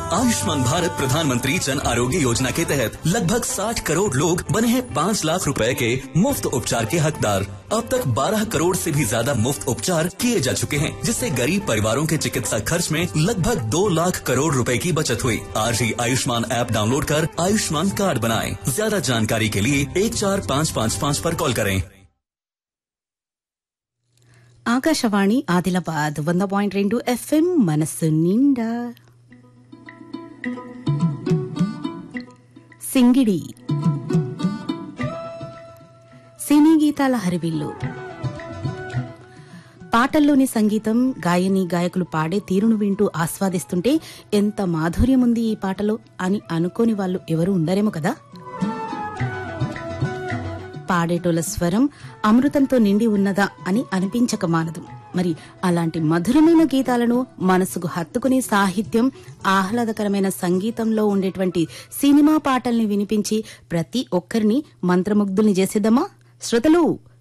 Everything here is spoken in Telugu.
आयुष्मान भारत प्रधानमंत्री जन आरोग्य योजना के तहत लगभग 60 करोड़ लोग बने हैं 5 लाख रुपए के मुफ्त उपचार के हकदार। अब तक 12 करोड़ से भी ज्यादा मुफ्त उपचार किए जा चुके हैं, जिससे गरीब परिवारों के चिकित्सा खर्च में लगभग 2 लाख करोड़ रुपए की बचत हुई। आज ही आयुष्मान ऐप डाउनलोड कर आयुष्मान कार्ड बनाएं। ज्यादा जानकारी के लिए 14555 पर कॉल करें। ఆకాశవాణి ఆదిలాబాద్ 100.2 FM మనసు నిండా సింగిడి సినీ గీతాల హరివిల్లు. పాటల్లోని సంగీతం, గాయని గాయకులు పాడే తీరును వింటూ ఆస్వాదిస్తుంటే ఎంత మాధుర్యముంది ఈ పాటలో అని అనుకోని వాళ్ళు ఎవరు ఉండరేమో కదా. పాడేటోల స్వరం అమృతంతో నిండి ఉన్నదా అని అనిపించక మానదు. మరి అలాంటి మధురమైన గీతాలను మనసుకు హత్తుకునే సాహిత్యం, ఆహ్లాదకరమైన సంగీతంలో ఉండేటువంటి సినిమా పాటల్ని వినిపించి ప్రతి ఒక్కరిని మంత్రముగ్ధుల్ని చేసేద్దామా శ్రోతలు.